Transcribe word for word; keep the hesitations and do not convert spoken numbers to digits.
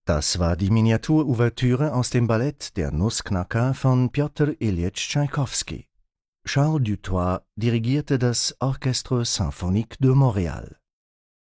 Das war die Miniaturouvertüre aus dem Ballett Der Nussknacker von Pjotr Iljitsch Tschaikowski. Charles Dutoit dirigierte das Orchestre Symphonique de Montréal.